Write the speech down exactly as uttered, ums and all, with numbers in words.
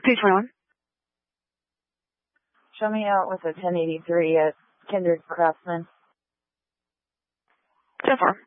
two twenty-one. Show me out with a ten eighty-three at Kindred Craftsman. ten four.